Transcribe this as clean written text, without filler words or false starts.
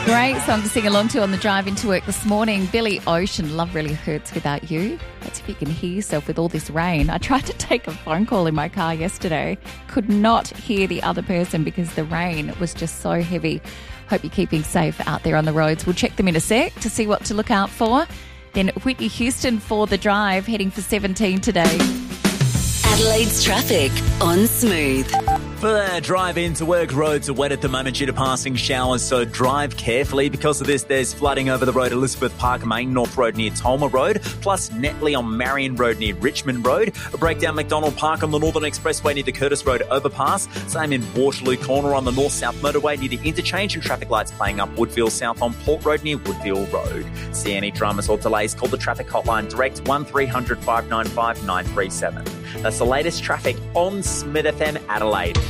Great song to sing along to on the drive into work this morning. Billy Ocean, Love Really Hurts Without You. That's if you can hear yourself with all this rain. I tried to take a phone call in my car yesterday. Could not hear the other person because the rain was just so heavy. Hope you're keeping safe out there on the roads. We'll check them in a sec to see what to look out for. Then Whitney Houston for the drive, heading for 17 today. Adelaide's traffic on Smooth. For the drive into work, roads are wet at the moment due to passing showers, so drive carefully. Because of this, there's flooding over the road Elizabeth Park Main North Road near Tolma Road, plus Netley on Marion Road near Richmond Road. A breakdown McDonald Park on the Northern Expressway near the Curtis Road overpass. Same in Waterloo Corner on the North-South Motorway near the interchange, and traffic lights playing up Woodville South on Port Road near Woodville Road. See any dramas or delays, call the traffic hotline direct 1300 595 937. That's the latest traffic on Smith FM Adelaide.